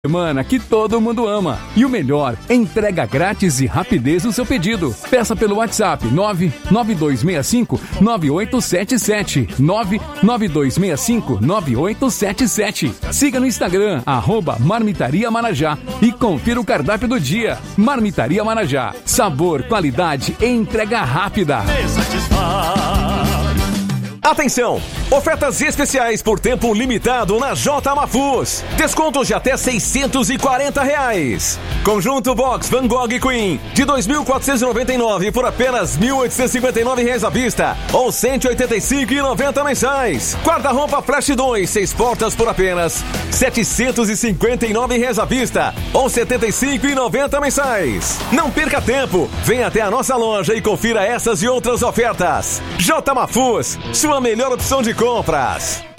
Semana que todo mundo ama. E o melhor, entrega grátis e rapidez no seu pedido. Peça pelo WhatsApp 99265-9877. 99265-9877. Siga no Instagram, @Marmitaria Marajá e confira o cardápio do dia. Marmitaria Marajá. Sabor, qualidade e entrega rápida. Atenção! Ofertas especiais por tempo limitado na J Mafuz. Descontos de até R$640. Conjunto Box Van Gogh Queen de 2.499 por apenas R$1.859 à vista ou R$185,90 mensais. Guarda-roupa Flash 2, 6 portas por apenas R$759 à vista ou R$75,90 mensais. Não perca tempo. Venha até a nossa loja e confira essas e outras ofertas. J Mafuz, sua melhor opção de compras.